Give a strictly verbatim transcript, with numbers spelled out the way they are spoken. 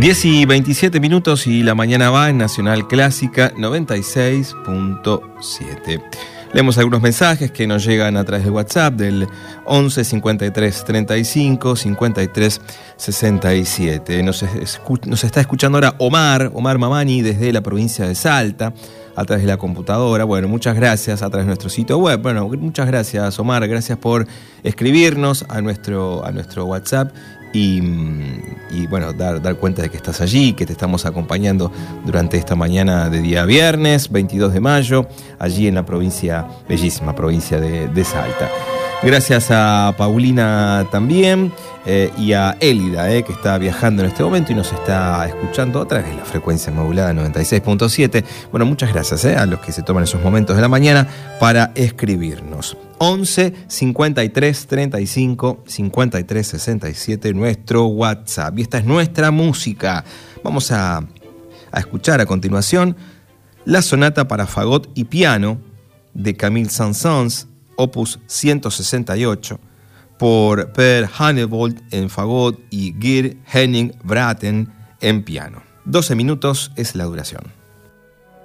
diez y veintisiete minutos y la mañana va en Nacional Clásica noventa y seis punto siete. Leemos algunos mensajes que nos llegan a través de WhatsApp del once cincuenta y tres treinta y cinco cincuenta y tres sesenta y siete. Nos, escu- nos está escuchando ahora Omar, Omar Mamani desde la provincia de Salta, a través de la computadora. Bueno, muchas gracias a través de nuestro sitio web. Bueno, muchas gracias, Omar, gracias por escribirnos a nuestro, a nuestro WhatsApp. Y, y bueno, dar, dar cuenta de que estás allí, que te estamos acompañando durante esta mañana de día viernes, veintidós de mayo, allí en la provincia, bellísima provincia de, de Salta. Gracias a Paulina también eh, y a Élida, eh, que está viajando en este momento y nos está escuchando a través de la frecuencia modulada noventa y seis punto siete. Bueno, muchas gracias eh, a los que se toman esos momentos de la mañana para escribirnos. once cincuenta y tres treinta y cinco cincuenta y tres sesenta y siete, nuestro WhatsApp. Y esta es nuestra música. Vamos a, a escuchar a continuación la sonata para fagot y piano de Camille Saint-Saëns, opus ciento sesenta y ocho, por Per Hannebold en fagot y Geir Henning Braten en piano. doce minutos es la duración.